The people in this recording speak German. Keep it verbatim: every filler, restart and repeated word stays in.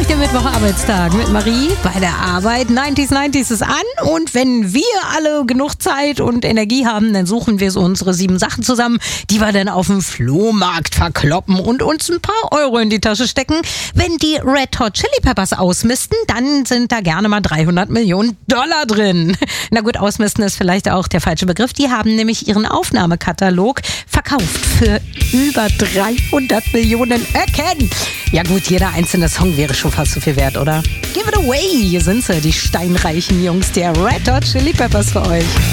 gleich der Mittwocharbeitstag mit Marie bei der Arbeit. neunzig neunzig ist an und wenn wir alle genug Zeit und Energie haben, dann suchen wir so unsere sieben Sachen zusammen, die wir dann auf dem Flohmarkt verkloppen und uns ein paar Euro in die Tasche stecken. Wenn die Red Hot Chili Peppers ausmisten, dann sind da gerne mal dreihundert Millionen Dollar drin. Na gut, ausmisten ist vielleicht auch der falsche Begriff. Die haben nämlich ihren Aufnahmekatalog verkauft für über dreihundert Millionen Öcken. Ja gut, jeder einzelne Song wäre schon fast so viel wert, oder? Give it away! Hier sind sie, die steinreichen Jungs der Red Hot Chili Peppers für euch.